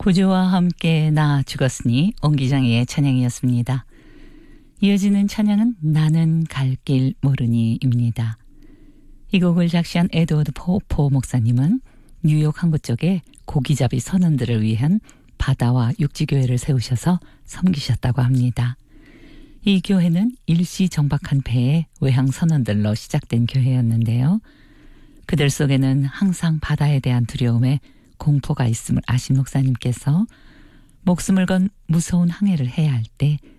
구주와 함께 나 죽었으니 옹기장의 찬양이었습니다. 이어지는 찬양은 나는 갈 길 모르니입니다. 이 곡을 작시한 에드워드 포포 목사님은 뉴욕 항구 쪽에 고기잡이 선원들을 위한 바다와 육지교회를 세우셔서 섬기셨다고 합니다. 이 교회는 일시정박한 배의 외항 선원들로 시작된 교회였는데요. 그들 속에는 항상 바다에 대한 두려움에 공포가 있음을 아신 목사님께서 목숨을 건 무서운 항해를 해야 할 때